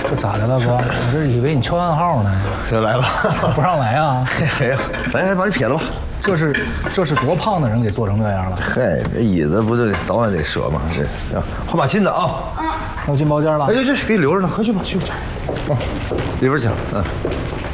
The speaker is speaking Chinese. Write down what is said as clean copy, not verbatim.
这咋的了，哥？我这以为你敲暗号呢。 这来了， 不让来啊？ 哎呀，来，把你撇了吧。 这是多胖的人给做成这样了？ 嗨，这椅子不就得早晚得折吗？这换把新的啊。 要进包间了。 哎，给你留着呢，快去吧，去吧。里边请。